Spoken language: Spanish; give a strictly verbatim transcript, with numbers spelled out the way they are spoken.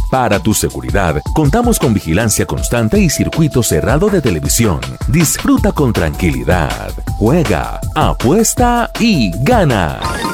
Para tu seguridad, contamos con vigilancia constante y circuito cerrado de televisión. Disfruta con tranquilidad. Juega, apuesta y gana.